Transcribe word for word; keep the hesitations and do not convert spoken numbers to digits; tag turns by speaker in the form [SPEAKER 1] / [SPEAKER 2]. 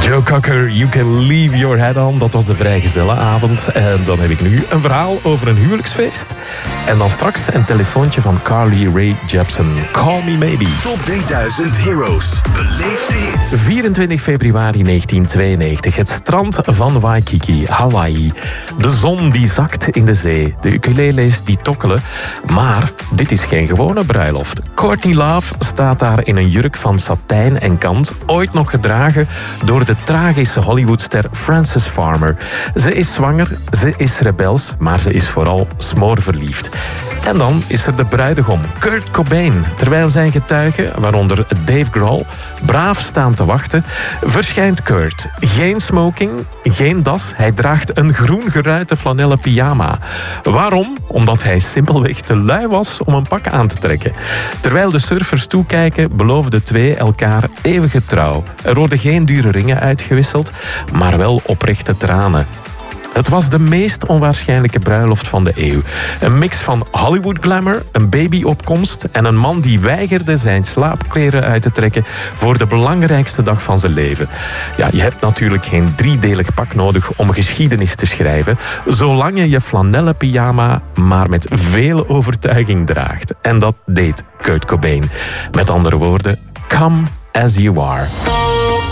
[SPEAKER 1] Joe Cocker, You Can Leave Your Head On. Dat was de vrijgezellenavond. En dan heb ik nu een verhaal over een huwelijksfeest. En dan straks een telefoontje van Carly Rae Jepsen. Call Me Maybe.
[SPEAKER 2] Top drieduizend Heroes. Beleef de hits.
[SPEAKER 1] vierentwintig februari negentien tweeënnegentig. Het strand van Waikiki, Hawaii. De zon die zakt in de zee. De ukulele's die tokkelen. Maar dit is geen gewone bruiloft. Courtney Love staat daar in een jurk van satijn en kant. Ooit nog gedragen door de tragische Hollywoodster Frances Farmer. Ze is zwanger, ze is rebels, maar ze is vooral smoorverliefd. En dan is er de bruidegom, Kurt Cobain. Terwijl zijn getuigen, waaronder Dave Grohl, braaf staan te wachten, verschijnt Kurt. Geen smoking, geen das. Hij draagt een groen geruite flanellen pyjama. Waarom? Omdat hij simpelweg te lui was om een pak aan te trekken. Terwijl de surfers toekijken, beloven de twee elkaar eeuwige trouw. Er worden geen dure ringen uitgewisseld, maar wel oprechte tranen. Het was de meest onwaarschijnlijke bruiloft van de eeuw. Een mix van Hollywood glamour, een babyopkomst en een man die weigerde zijn slaapkleren uit te trekken voor de belangrijkste dag van zijn leven. Ja, je hebt natuurlijk geen driedelig pak nodig om geschiedenis te schrijven, zolang je je flanellen pyjama maar met veel overtuiging draagt. En dat deed Kurt Cobain. Met andere woorden, come as you are.